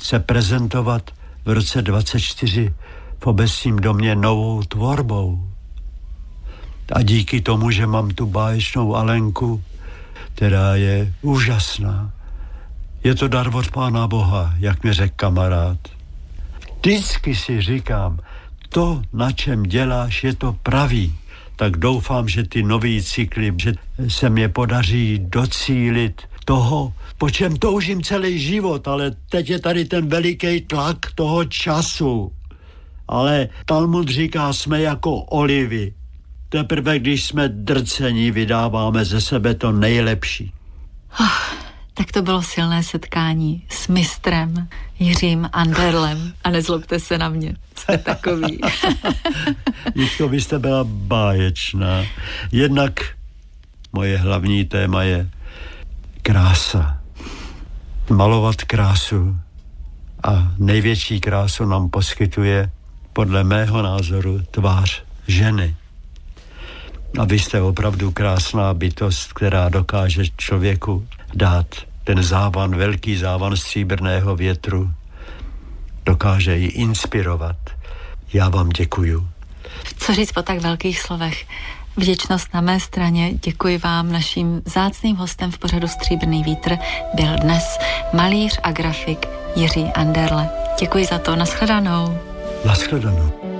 se prezentovat v roce 24 v Obecním domě novou tvorbou. A díky tomu, že mám tu báječnou Alenku, která je úžasná. Je to dar od Pána Boha, jak mi řekl kamarád. Vždycky si říkám, to, na čem děláš, je to pravý. Tak doufám, že ty nový cykly, že se mě podaří docílit toho, po čem toužím celý život, ale teď je tady ten veliký tlak toho času. Ale Talmud říká, jsme jako olivy. Teprve, když jsme drcení, vydáváme ze sebe to nejlepší. Tak to bylo silné setkání s mistrem Jiřím Anderlem. A nezlobte se na mě, jste takový. Jiřko, vy jste byla báječná. Jednak moje hlavní téma je krása. Malovat krásu. A největší krásu nám poskytuje, podle mého názoru, tvář ženy. A vy jste opravdu krásná bytost, která dokáže člověku dát ten závan, velký závan stříbrného větru. Dokáže ji inspirovat. Já vám děkuju. Co říct po tak velkých slovech? Vděčnost na mé straně. Děkuji vám. Naším vzácným hostem v pořadu Stříbrný vítr byl dnes malíř a grafik Jiří Anderle. Děkuji za to. Nashledanou. Nashledanou.